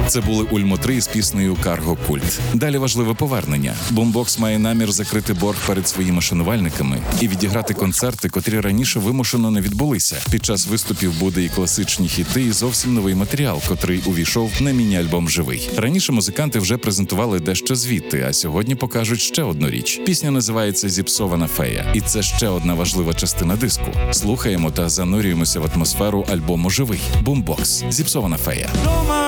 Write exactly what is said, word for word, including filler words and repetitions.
Це були Ульмо три з піснею «Карго Культ». Далі важливе повернення. Бумбокс має намір закрити борг перед своїми шанувальниками і відіграти концерти, котрі раніше вимушено не відбулися. Під час виступів буде і класичні хіти, і зовсім новий матеріал, котрий увійшов на міні-альбом «Живий». Раніше музиканти вже презентували дещо звідти, а сьогодні покажуть ще одну річ. Пісня називається «Зіпсована фея». І це ще одна важлива частина диску. Слухаємо та занурюємося в атмосферу альбому «Живий». Бумбокс. «Зіпсована фея».